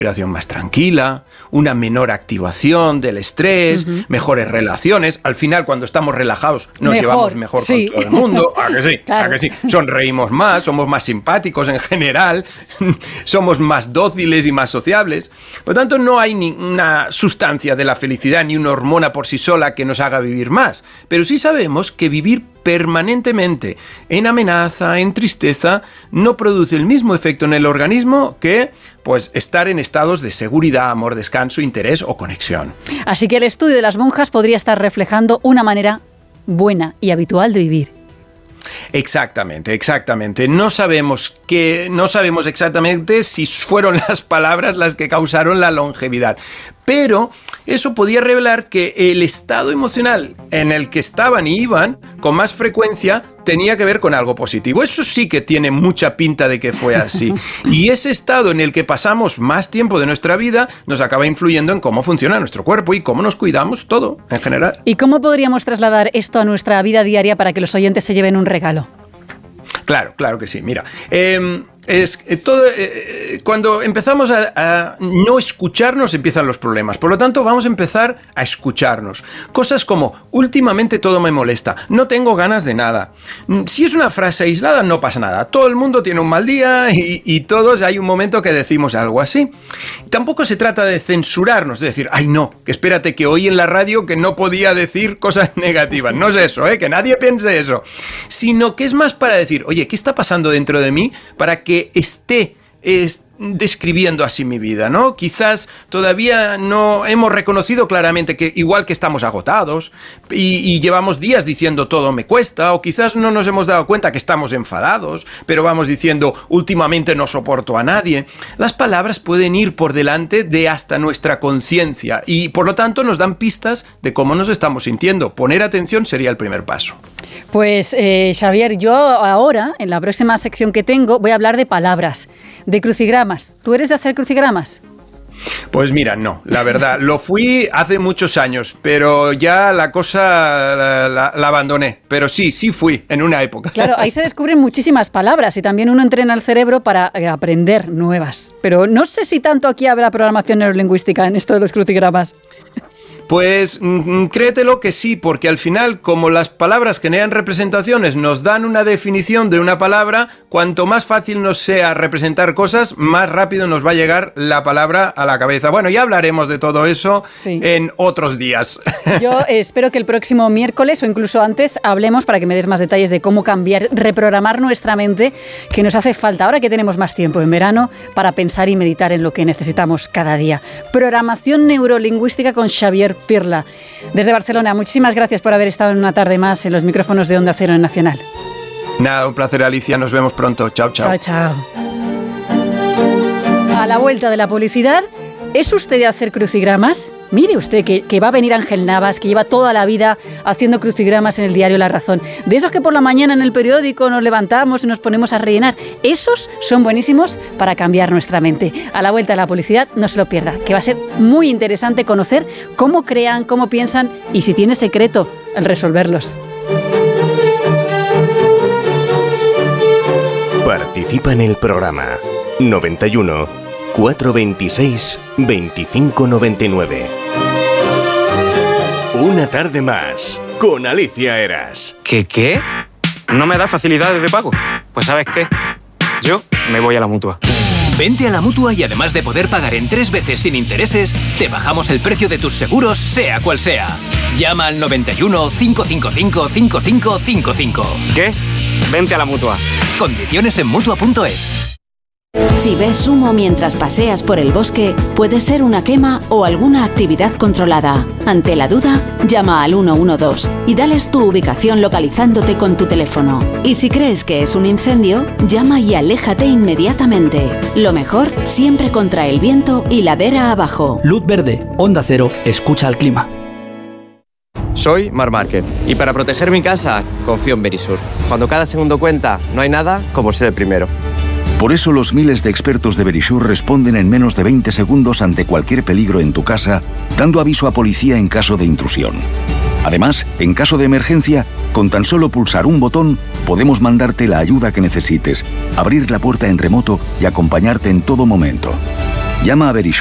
respiración más tranquila, una menor activación del estrés, mejores relaciones. Al final, cuando estamos relajados, nos llevamos mejor con todo el mundo. ¿A que sí? Claro. ¿A que sí? Sonreímos más, somos más simpáticos en general, somos más dóciles y más sociables. Por lo tanto, no hay ninguna sustancia de la felicidad ni una hormona por sí sola que nos haga vivir más. Pero sí sabemos que vivir permanentemente en amenaza, en tristeza, no produce el mismo efecto en el organismo que pues estar en estados de seguridad, amor, descanso, interés o conexión. Así que el estudio de las monjas podría estar reflejando una manera buena y habitual de vivir. Exactamente. No sabemos exactamente si fueron las palabras las que causaron la longevidad, pero eso podía revelar que el estado emocional en el que estaban y iban con más frecuencia tenía que ver con algo positivo. Eso sí que tiene mucha pinta de que fue así. Y ese estado en el que pasamos más tiempo de nuestra vida nos acaba influyendo en cómo funciona nuestro cuerpo y cómo nos cuidamos, todo en general. ¿Y cómo podríamos trasladar esto a nuestra vida diaria para que los oyentes se lleven un regalo? Claro que sí. Mira, cuando empezamos a no escucharnos empiezan los problemas. Por lo tanto, vamos a empezar a escucharnos. Cosas como, últimamente todo me molesta, no tengo ganas de nada. Si es una frase aislada, no pasa nada. Todo el mundo tiene un mal día y todos hay un momento que decimos algo así. Tampoco se trata de censurarnos, de decir, ay no, que espérate que oí en la radio que no podía decir cosas negativas. No es eso, que nadie piense eso. Sino que es más para decir, oye, ¿qué está pasando dentro de mí para que esté describiendo así mi vida, ¿no? Quizás todavía no hemos reconocido claramente que igual que estamos agotados y llevamos días diciendo todo me cuesta, o quizás no nos hemos dado cuenta que estamos enfadados, pero vamos diciendo últimamente no soporto a nadie. Las palabras pueden ir por delante de hasta nuestra conciencia y por lo tanto nos dan pistas de cómo nos estamos sintiendo. Poner atención sería el primer paso. Pues Xavier, yo ahora, en la próxima sección que tengo, voy a hablar de palabras, de crucigramas. ¿Tú eres de hacer crucigramas? Pues mira, no, la verdad, lo fui hace muchos años, pero ya la cosa la abandoné, pero sí fui en una época. Claro, ahí se descubren muchísimas palabras y también uno entrena el cerebro para aprender nuevas, pero no sé si tanto aquí habrá programación neurolingüística en esto de los crucigramas. Pues créetelo que sí, porque al final, como las palabras generan representaciones, nos dan una definición de una palabra, cuanto más fácil nos sea representar cosas, más rápido nos va a llegar la palabra a la cabeza. Bueno, ya hablaremos de todo eso en otros días. Yo espero que el próximo miércoles o incluso antes hablemos para que me des más detalles de cómo cambiar, reprogramar nuestra mente, que nos hace falta ahora que tenemos más tiempo en verano para pensar y meditar en lo que necesitamos cada día. Programación neurolingüística con Xavier Pirla. Desde Barcelona, muchísimas gracias por haber estado en una tarde más en los micrófonos de Onda Cero en Nacional. Nada, un placer, Alicia. Nos vemos pronto. Chao. Chao. A la vuelta de la publicidad, ¿es usted de hacer crucigramas? Mire usted que va a venir Ángel Navas, que lleva toda la vida haciendo crucigramas en el diario La Razón. De esos que por la mañana en el periódico nos levantamos y nos ponemos a rellenar. Esos son buenísimos para cambiar nuestra mente. A la vuelta de la publicidad, no se lo pierda, que va a ser muy interesante conocer cómo crean, cómo piensan y si tiene secreto el resolverlos. Participa en el programa 91 426 2599. Una tarde más con Alicia Eras. ¿Qué? ¿No me da facilidades de pago? Pues ¿sabes qué? Yo me voy a la Mutua. Vente a la Mutua y además de poder pagar en 3 veces sin intereses, te bajamos el precio de tus seguros, sea cual sea. Llama al 91 555 5555. ¿Qué? Vente a la Mutua. Condiciones en Mutua.es. Si ves humo mientras paseas por el bosque, puede ser una quema o alguna actividad controlada. Ante la duda, llama al 112 y dales tu ubicación localizándote con tu teléfono. Y si crees que es un incendio, llama y aléjate inmediatamente. Lo mejor, siempre contra el viento y ladera abajo. Luz verde, Onda Cero, escucha al clima. Soy Mar Márquez y para proteger mi casa, confío en Verisur. Cuando cada segundo cuenta, no hay nada como ser el primero. Por eso los miles de expertos de Verisur responden en menos de 20 segundos ante cualquier peligro en tu casa, dando aviso a policía en caso de intrusión. Además, en caso de emergencia, con tan solo pulsar un botón, podemos mandarte la ayuda que necesites, abrir la puerta en remoto y acompañarte en todo momento. Llama a Verisur